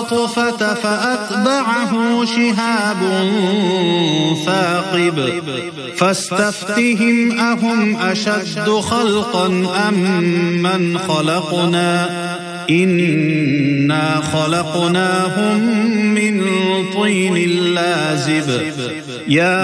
الخطفة فأتبعه شهاب ثاقب فاستفتهم أهم أشد خلقا أم من خلقنا إنا خلقناهم من طين لازب